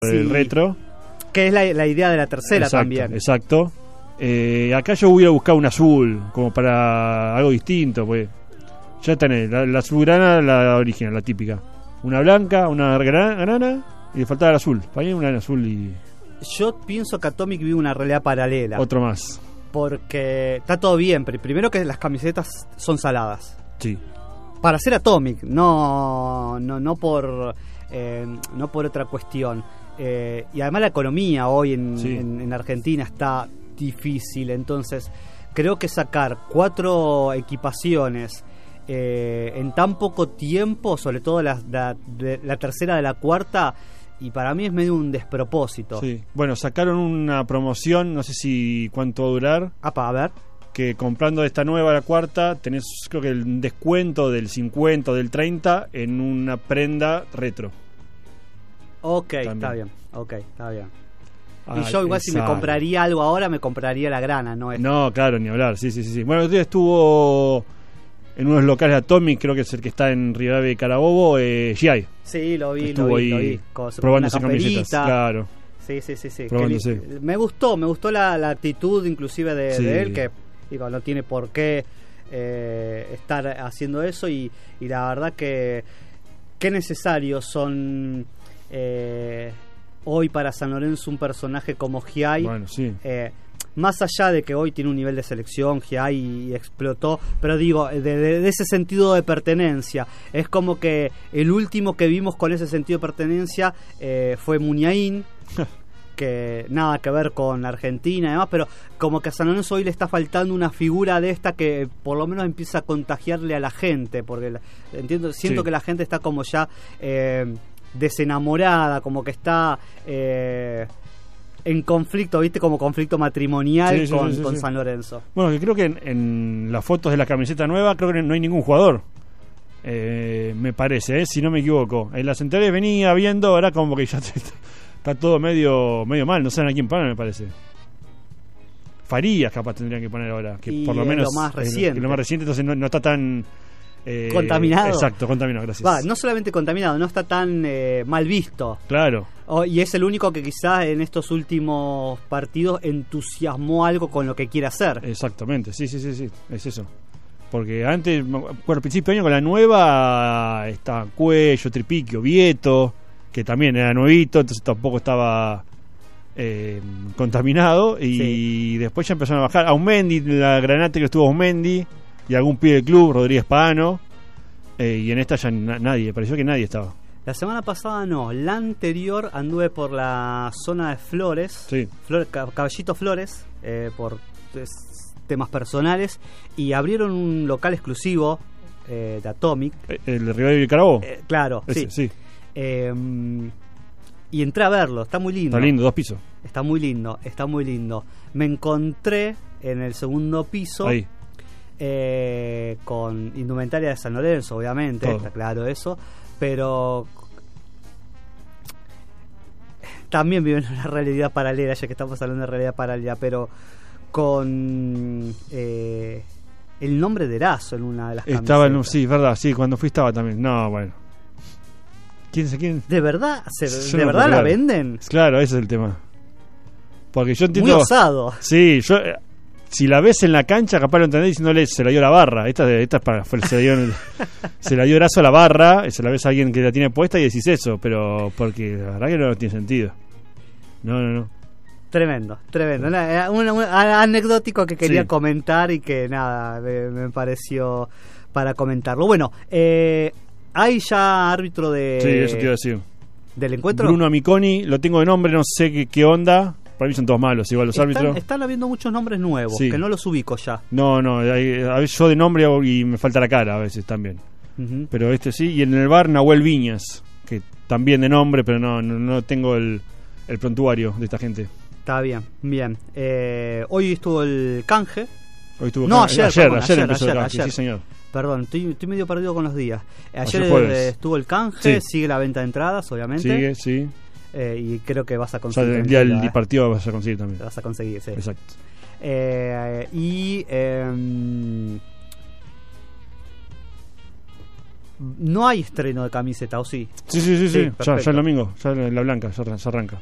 del retro. Que es la idea de la tercera. Exacto, también. Exacto. Acá yo hubiera buscado un azul, como para algo distinto, pues. Ya tenés, la azulgrana, la original, la típica. Una blanca, una grana, y le faltaba el azul. Para mí una azul y... Yo pienso que Atomic vive una realidad paralela. Otro más. Porque está todo bien, pero primero que las camisetas son saladas. Sí. Para ser Atomic, no por otra cuestión. Y además la economía hoy en Argentina está difícil, entonces creo que sacar 4 equipaciones en tan poco tiempo, sobre todo la tercera de la cuarta, y para mí es medio un despropósito. Sí. Bueno, sacaron una promoción, no sé si cuánto va a durar. A ver. Que comprando esta nueva, la cuarta, tenés creo que el descuento del 50 o del 30 en una prenda retro. Ok, también. Está bien. Ok, está bien. Y yo igual si me compraría algo ahora, me compraría la grana, ¿no? No, claro, ni hablar, sí. Bueno, el otro día estuvo en unos locales de Atomic, creo que es el que está en Rivadavia y Carabobo, GI. Sí, lo vi. Probándose camisetas, claro. Sí. Me gustó la actitud inclusive de él, que digo, no tiene por qué estar haciendo eso, y la verdad que qué necesarios son hoy para San Lorenzo un personaje como Giai. Bueno, sí. Más allá de que hoy tiene un nivel de selección, Giai, y explotó, pero digo, de ese sentido de pertenencia, es como que el último que vimos con ese sentido de pertenencia fue Muniain, que nada que ver con Argentina y demás, pero como que a San Lorenzo hoy le está faltando una figura de esta que por lo menos empieza a contagiarle a la gente, porque siento que la gente está como ya desenamorada, como que está en conflicto, ¿viste? Como conflicto matrimonial con San Lorenzo. Bueno, que creo que en las fotos de la camiseta nueva creo que no hay ningún jugador. Me parece, si no me equivoco. En las anteriores venía viendo, ahora como que ya está todo medio mal, no saben a quién poner, me parece. Farías capaz tendrían que poner ahora, que y por lo menos lo más reciente. Lo más reciente, entonces no está tan contaminado. Exacto, contaminado, gracias. No solamente contaminado, no está tan mal visto. Claro. Y es el único que quizás en estos últimos partidos entusiasmó algo con lo que quiere hacer. Exactamente, sí, es eso. Porque antes, por el principio de año con la nueva estaba Cuello, Tripiquio, Vieto, que también era nuevito, entonces tampoco estaba contaminado, y después ya empezaron a bajar. Aumendi, la Granate que estuvo Aumendi, y algún pibe del club, Rodríguez Pano, y en esta ya nadie, pareció que nadie estaba. La semana pasada no, la anterior anduve por la zona de Flores, sí. Caballito Flores, por temas personales, y abrieron un local exclusivo de Atomic. ¿El de Rivadavia y Carabobo? Claro, ese, sí. Y entré a verlo, está muy lindo. Está lindo, 2 pisos. Está muy lindo. Me encontré en el segundo piso ahí, con indumentaria de San Lorenzo, obviamente, todo. Está claro eso, pero también viven una realidad paralela, ya que estamos hablando de realidad paralela, pero con el nombre de Erazo en una de las camisetas. Estaba, sí, verdad, sí, cuando fui estaba también. No, bueno. ¿Quién? ¿De verdad? ¿De verdad la venden? Claro, ese es el tema. Porque yo entiendo... Muy osado. Sí, yo... si la ves en la cancha, capaz lo entendés diciéndole se la dio la barra. Esta es para... se la dio Erazo a la barra, se la ves a alguien que la tiene puesta y decís eso, pero porque la verdad que no tiene sentido. No. Tremendo. Un anecdótico que quería comentar y que nada, me pareció para comentarlo. Bueno, hay ya árbitro de... Sí, eso te iba a decir. ¿Del encuentro? Bruno Amiconi, lo tengo de nombre, no sé qué onda. Para mí son todos malos, igual los árbitros. Están habiendo muchos nombres nuevos, que no los ubico ya. No, a veces yo de nombre y me falta la cara a veces también. Uh-huh. Pero sí, y en el bar Nahuel Viñas, que también de nombre, pero no tengo el prontuario de esta gente. Está bien. Hoy estuvo el canje. Ayer empezó el canje, sí señor. Perdón, estoy medio perdido con los días. Ayer estuvo el canje, sigue la venta de entradas, obviamente. Sigue, sí. Y creo que vas a conseguir. O sea, el día del partido vas a conseguir también. Vas a conseguir, sí. Exacto. no hay estreno de camiseta, ¿o sí? Sí. Ya perfecto. el domingo, ya la blanca, ya arranca.